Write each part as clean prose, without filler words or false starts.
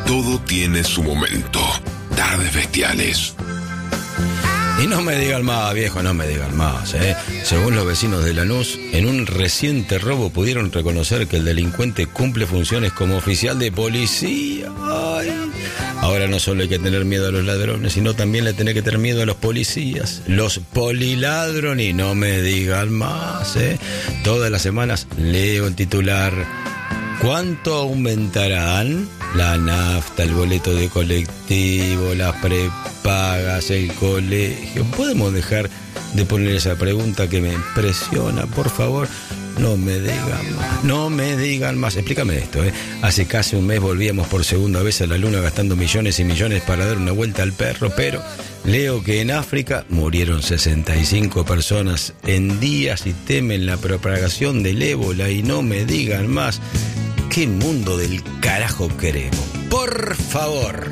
Todo tiene su momento. Tardes Bestiales. Y no me digan más, viejo, no me digan más, Según los vecinos de Lanús, en un reciente robo pudieron reconocer que el delincuente cumple funciones como oficial de policía. Ay. Ahora no solo hay que tener miedo a los ladrones, sino también le tenés que tener miedo a los policías, los poliladrones. Y no me digan más, Todas las semanas leo el titular. ¿Cuánto aumentarán? La nafta, el boleto de colectivo, las prepagas, el colegio. ¿Podemos dejar de poner esa pregunta que me impresiona, por favor? No me digan más, no me digan más. Explícame esto, Hace casi un mes volvíamos por segunda vez a la luna gastando millones y millones para dar una vuelta al perro, pero leo que en África murieron 65 personas en días y temen la propagación del ébola. Y no me digan más. ¿Qué mundo del carajo queremos? Por favor.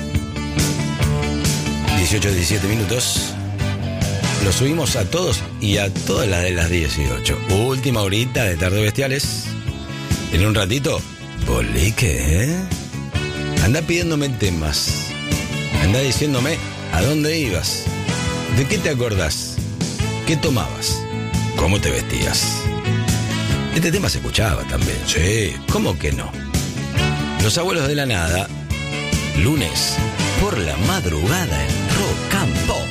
18-17 minutos. Lo subimos a todos y a todas las de las 18. Última horita de Tardes Bestiales. En un ratito, bolique, Anda pidiéndome temas. Anda diciéndome a dónde ibas. ¿De qué te acordás? ¿Qué tomabas? ¿Cómo te vestías? Este tema se escuchaba también. Sí, ¿cómo que no? Los Abuelos de la Nada, lunes por la madrugada en Rock and Pop.